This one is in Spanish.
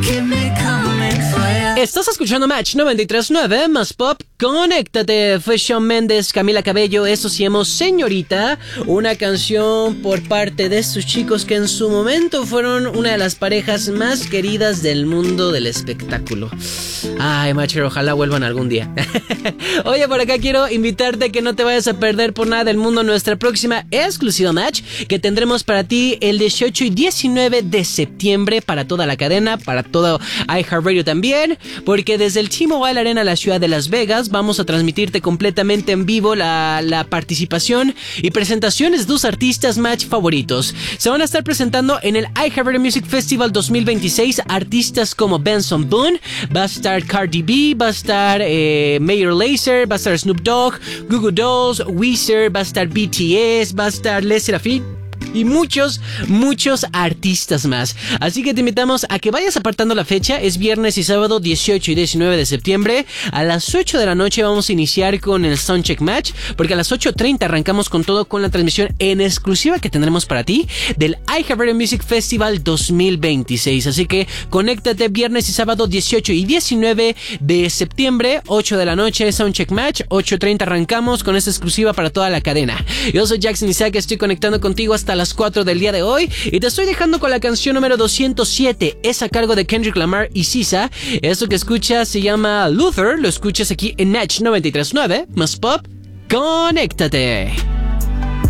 Estás escuchando Match 93.9 más Pop. Conéctate. Fue Shawn Mendes, Camila Cabello, eso sí hemos Señorita. Una canción por parte de estos chicos que en su momento fueron una de las parejas más queridas del mundo del espectáculo. Ay, Matcher, ojalá vuelvan algún día. Oye, por acá quiero invitarte a que no te vayas a perder por nada del mundo nuestra próxima exclusiva Match, que tendremos para ti el 18 y 19 de septiembre para toda la cadena, para todo iHeartRadio también, porque desde el T-Mobile Arena, la ciudad de Las Vegas, vamos a transmitirte completamente en vivo la participación y presentaciones de tus artistas Match favoritos. Se van a estar presentando en el iHeartRadio Music Festival 2026 artistas como Benson Boone, va a estar Cardi B, va a estar Major Lazer, va a estar Snoop Dogg, Goo Goo Dolls, Weezer, va a estar BTS, va a estar Les Seraphim y muchos artistas más. Así que te invitamos a que vayas apartando la fecha. Es viernes y sábado 18 y 19 de septiembre. A las 8 de la noche vamos a iniciar con el Soundcheck Match, porque a las 8:30 arrancamos con todo, con la transmisión en exclusiva que tendremos para ti del iHeartRadio Music Festival 2026. Así que conéctate viernes y sábado 18 y 19 de septiembre, 8 de la noche, Soundcheck Match, 8:30 arrancamos con esta exclusiva para toda la cadena. Yo soy Jackson Isaac, estoy conectando contigo hasta las 4 del día de hoy y te estoy dejando con la canción número 207, es a cargo de Kendrick Lamar y SZA. Esto que escuchas se llama Luther, lo escuchas aquí en Match 93.9 más Pop. Conéctate.